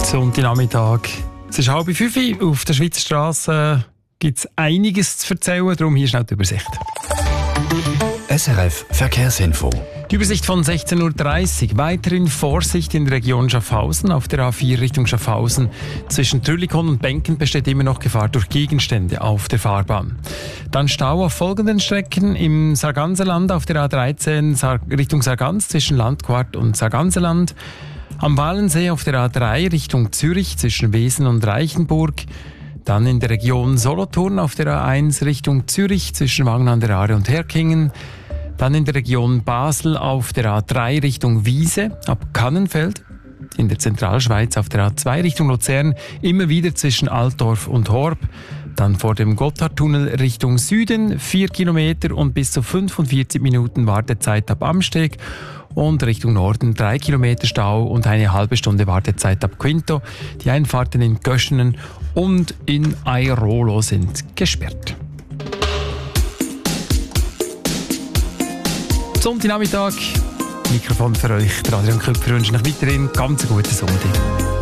Sonntagnachmittag. Es ist 4:30 Uhr. Auf der Schweizer Straße gibt es einiges zu erzählen. Darum hier schnell die Übersicht. SRF Verkehrsinfo. Die Übersicht von 16.30 Uhr. Weiterhin Vorsicht in der Region Schaffhausen. Auf der A4 Richtung Schaffhausen. Zwischen Trülikon und Benken besteht immer noch Gefahr durch Gegenstände auf der Fahrbahn. Dann Stau auf folgenden Strecken. Im Sarganserland auf der A13 Richtung Sargans zwischen Landquart und Sarganserland. Am Walensee auf der A3 Richtung Zürich zwischen Wesen und Reichenburg. Dann in der Region Solothurn auf der A1 Richtung Zürich zwischen Wangen an der Aare und Herkingen. Dann in der Region Basel auf der A3 Richtung Wiese ab Kannenfeld. In der Zentralschweiz auf der A2 Richtung Luzern immer wieder zwischen Altdorf und Horb. Dann vor dem Gotthardtunnel Richtung Süden 4 Kilometer und bis zu 45 Minuten Wartezeit ab Amsteg. Und Richtung Norden 3 Kilometer Stau und eine halbe Stunde Wartezeit ab Quinto. Die Einfahrten in Göschenen und in Airolo sind gesperrt. Sonntagnachmittag. Mikrofon für euch, Adrian Köpfer, wünsche euch weiterhin ganz guten Sonntag.